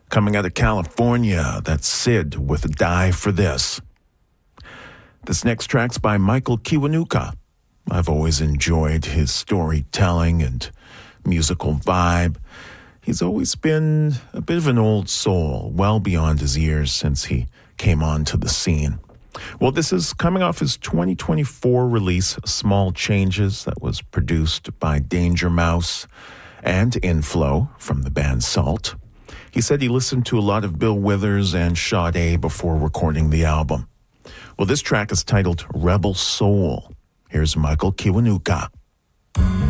Coming out of California, that's Sid with Die for This. This next track's by Michael Kiwanuka. I've always enjoyed his storytelling and musical vibe. He's always been a bit of an old soul, well beyond his years since he came onto the scene. Well, this is coming off his 2024 release, Small Changes, that was produced by Danger Mouse and Inflow from the band Salt. He said he listened to a lot of Bill Withers and Sade before recording the album. Well, this track is titled Rebel Soul. Here's Michael Kiwanuka.